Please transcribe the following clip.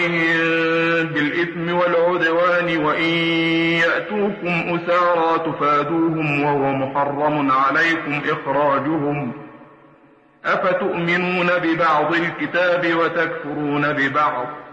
عليهم بالإثم والعدوان وإن يأتوكم أسارى تفادوهم وهو محرم عليكم إخراجهم أفتؤمنون ببعض الكتاب وتكفرون ببعض